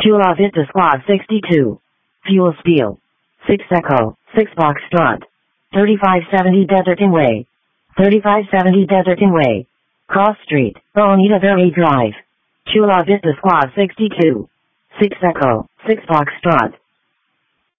Chula Vista Squad 62. Fuel Steel. 6 Echo, 6 Foxtrot. 3570 Deserton Way. 3570 Deserton Way. Cross Street, Bonita Valley Drive. Chula Vista Squad 62. 6 Echo, 6 Foxtrot.